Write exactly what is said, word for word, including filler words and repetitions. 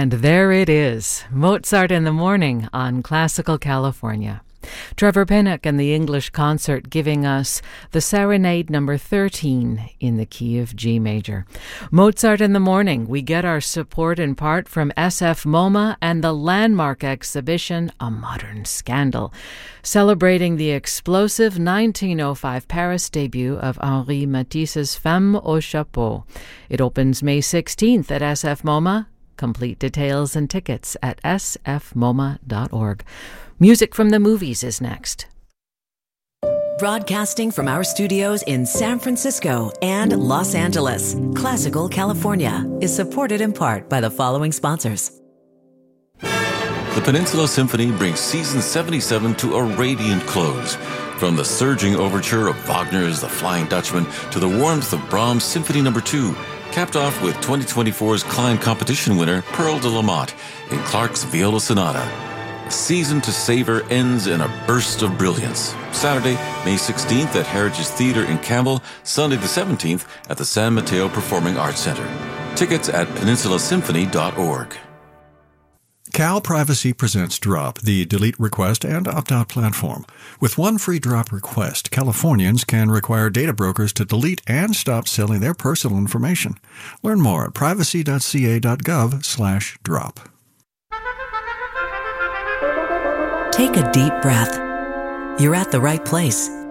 And there it is, Mozart in the Morning on Classical California. Trevor Pinnock and the English Concert giving us the Serenade number thirteen in the key of G major. Mozart in the Morning, we get our support in part from S F MoMA and the landmark exhibition A Modern Scandal, celebrating the explosive nineteen oh five Paris debut of Henri Matisse's Femme au Chapeau. It opens May sixteenth at S F MoMA. Complete details and tickets at s f moma dot org. Music from the movies is next. Broadcasting from our studios in San Francisco and Los Angeles, Classical California is supported in part by the following sponsors. The Peninsula Symphony brings season seventy-seven to a radiant close. From the surging overture of Wagner's The Flying Dutchman to the warmth of Brahms' Symphony number two, capped off with twenty twenty-four's Klein competition winner Pearl de la Motte in Clark's Viola Sonata. The season to savor ends in a burst of brilliance. Saturday, May sixteenth at Heritage Theatre in Campbell, Sunday the seventeenth at the San Mateo Performing Arts Center. Tickets at peninsula symphony dot org. Cal Privacy presents Drop, the delete request and opt-out platform. With one free drop request, Californians can require data brokers to delete and stop selling their personal information. Learn more at privacy dot c a dot gov slash drop. Take a deep breath. You're at the right place.